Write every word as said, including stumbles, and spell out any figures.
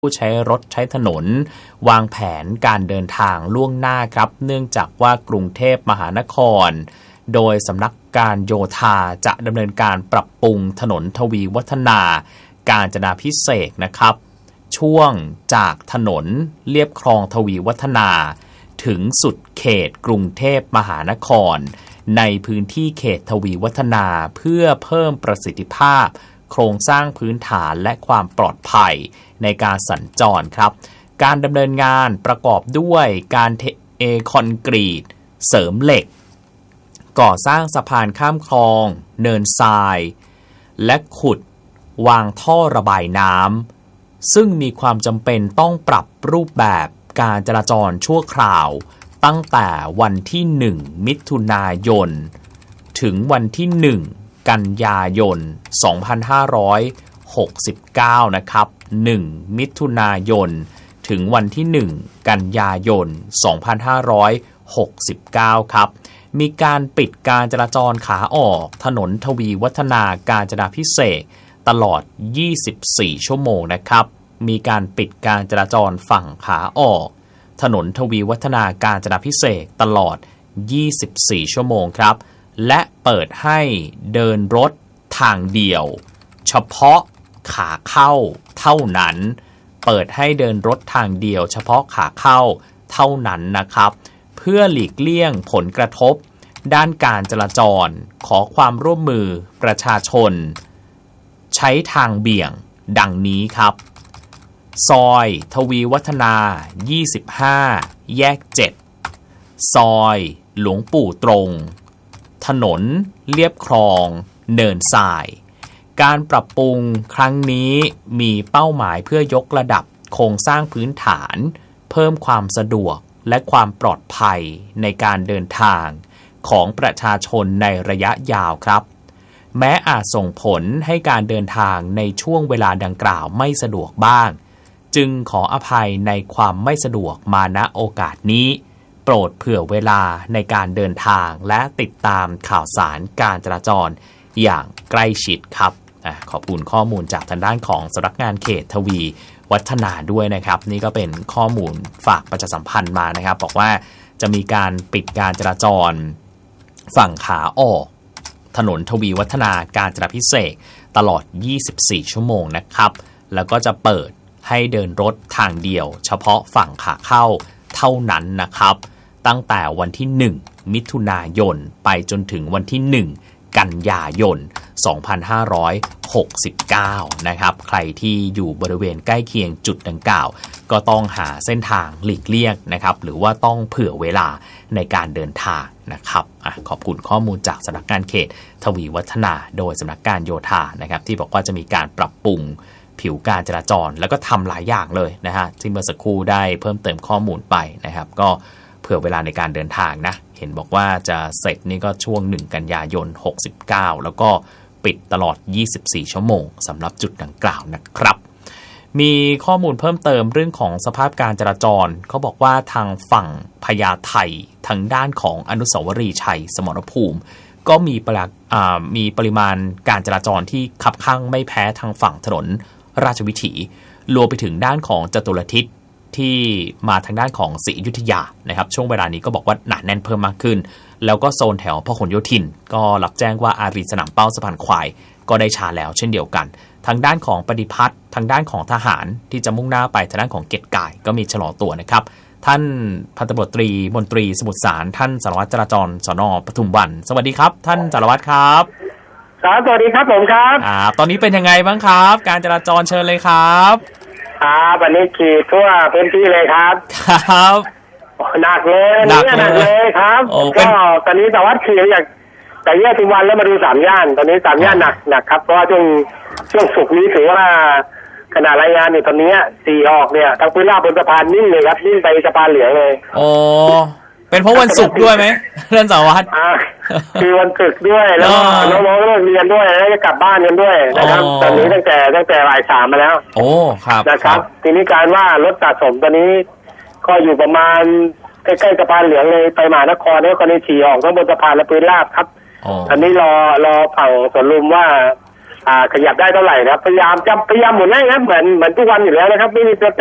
ผู้ใช้รถใช้ถนนวางแผนการเดินทางล่วงหน้าครับเนื่องจากว่ากรุงเทพมหานครโดยสำนักการโยธาจะดำเนินการปรับปรุงถนนทวีวัฒนากาญจนาภิเษกนะครับช่วงจากถนนเลียบคลองทวีวัฒนาถึงสุดเขตกรุงเทพมหานครในพื้นที่เขตทวีวัฒนาเพื่อเพิ่มประสิทธิภาพโครงสร้างพื้นฐานและความปลอดภัยในการสัญจรครับการดำเนินงานประกอบด้วยการเทคอนกรีตเสริมเหล็กก่อสร้างสะพานข้ามคลองเนินทรายและขุดวางท่อระบายน้ำซึ่งมีความจำเป็นต้องปรับรูปแบบการจราจรชั่วคราวตั้งแต่วันที่หนึ่งมิถุนายนถึงวันที่หนึ่งกันยายนสองพันห้าร้อยหกสิบเก้านะครับหนึ่งมิถุนายนถึงวันที่หนึ่งกันยายนสองพันห้าร้อยหกสิบเก้าครับมีการปิดการจราจรขาออกถนนทวีวัฒนากาญจนาภิเษกตลอดยี่สิบสี่ชั่วโมงนะครับมีการปิดการจราจรฝั่งขาออกถนนทวีวัฒนากาญจนาภิเษกตลอดยี่สิบสี่ชั่วโมงครับและเปิดให้เดินรถทางเดียวเฉพาะขาเข้าเท่านั้นเปิดให้เดินรถทางเดียวเฉพาะขาเข้าเท่านั้นนะครับเพื่อหลีกเลี่ยงผลกระทบด้านการจราจรขอความร่วมมือประชาชนใช้ทางเบี่ยงดังนี้ครับซอยทวีวัฒนายี่สิบห้าแยกเจ็ดซอยหลวงปู่ตรงถนนเลียบคลองเนินทรายการปรับปรุงครั้งนี้มีเป้าหมายเพื่อยกระดับโครงสร้างพื้นฐานเพิ่มความสะดวกและความปลอดภัยในการเดินทางของประชาชนในระยะยาวครับแม้อาจส่งผลให้การเดินทางในช่วงเวลาดังกล่าวไม่สะดวกบ้างจึงขออภัยในความไม่สะดวกมาณโอกาสนี้โปรดเผื่อเวลาในการเดินทางและติดตามข่าวสารการจราจรอย่างใกล้ชิดครับอ่ะขอบคุณข้อมูลจากทางด้านของสำนักงานเขตทวีวัฒนาด้วยนะครับนี่ก็เป็นข้อมูลฝากประชาสัมพันธ์มานะครับบอกว่าจะมีการปิดการจราจรฝั่งขาออกถนนทวีวัฒนากาญจนาภิเษกตลอดยี่สิบสี่ชั่วโมงนะครับแล้วก็จะเปิดให้เดินรถทางเดียวเฉพาะฝั่งขาเข้าเท่านั้นนะครับตั้งแต่วันที่หนึ่งมิถุนายนไปจนถึงวันที่หนึ่งกันยายนสองพันห้าร้อยหกสิบเก้านะครับใครที่อยู่บริเวณใกล้เคียงจุดดังกล่าวก็ต้องหาเส้นทางหลีกเลี่ยงนะครับหรือว่าต้องเผื่อเวลาในการเดินทางนะครับอ่ะขอบคุณข้อมูลจากสำนักงานเขตทวีวัฒนาโดยสำนักการโยธานะครับที่บอกว่าจะมีการปรับปรุงผิวการจราจรแล้วก็ทำหลายอย่างเลยนะฮะที่เมื่อสักครู่ได้เพิ่มเติมข้อมูลไปนะครับก็เผื่อเวลาในการเดินทางนะเห็นบอกว่าจะเสร็จนี่ก็ช่วงหนึ่งกันยายนหกสิบเก้าแล้วก็ปิดตลอดยี่สิบสี่ชั่วโมงสำหรับจุดดังกล่าวนะครับมีข้อมูลเพิ่มเติมเรื่องของสภาพการจราจรเขาบอกว่าทางฝั่งพญาไททางด้านของอนุสาวรีย์ชัยสมรภูมิก็มีปริมีปริมาณการจราจรที่คับคั่งไม่แพ้ทางฝั่งถนนราชวิถีรวมไปถึงด้านของจตุรทิศที่มาทางด้านของศรีอยุธยานะครับช่วงเวลานี้ก็บอกว่าหนาแน่นเพิ่มมากขึ้นแล้วก็โซนแถวพหลโยธินก็รับแจ้งว่าอารีสนามเป้าสะพานควายก็ได้ช้าแล้วเช่นเดียวกันทางด้านของปฏิพัฒน์ทางด้านของทหารที่จะมุ่งหน้าไปทางด้านของเกตก่ายก็มีชะลอตัวนะครับท่านพันตำรวจตรีมนตรีสมุทรสารท่านสารวัตรจราจรสน.ปทุมวันสวัสดีครับท่านสารวัตรครับครับสวัสดีครับผมครับอ่าตอนนี้เป็นยังไงบ้างครับการจราจรเชิญเลยครับครับวันนี้ขี่ทั่วพื้นที่เลยครับครับหนักเลยหนักเลยครับก็ตอนนี้สารวัตรขี่อยากแต่แยกทุกวันแล้วมาดูสามย่านตอนนี้สามย่านหนักหนักครับเพราะว่าช่วงช่วงศุกร์นี้ถือว่าขณะรายงานอยู่ตอนนี้สี่ออกเนี่ยทางพื้นราบบนสะพานนิ่งเลยครับนิ่งไปสะพานเหลืองเลยโอ้เป็นเพราะวันศุกร์ด้วยไหมเรื่องสารวัตรคือวันศุกร์ด้วยแล้วน้องๆเลิกเรียนด้วยแล้วจะกลับบ้านกันด้วยนะครับตอนนี้ตั้งแต่ตั้งแต่บ่ายสามมาแล้วโอ้ครับนะครับทีนี้การว่ารถสะสมตอนนี้ก็อยู่ประมาณใกล้ๆสะพานเหลืองเลยไปมหานครแล้วก็ในฉี่ออกทั้งบนสะพานและพื้นราบครับตอนนี้รอรอฝั่งสวนลุมว่าอ่าขยับได้เท่าไหร่นะครับพยายามจะพยายามหมุนให้ครับเหมือนเหมือนทุกวันอยู่แล้วนะครับไม่มี